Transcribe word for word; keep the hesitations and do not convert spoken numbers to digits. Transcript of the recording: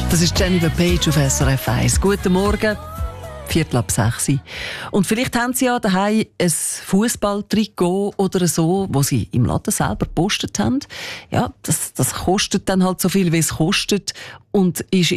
Das ist Jennifer Page auf S R F eins. Guten Morgen. Viertel ab sechs. Und vielleicht haben Sie ja daheim ein Fußballtrikot oder so, das Sie im Laden selber gepostet haben. Ja, das, das kostet dann halt so viel, wie es kostet und ist